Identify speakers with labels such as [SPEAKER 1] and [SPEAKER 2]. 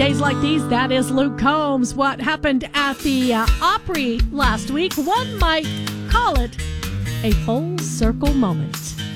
[SPEAKER 1] Days like these, that is Luke Combs. What happened at the Opry last week, one might call it a full circle moment.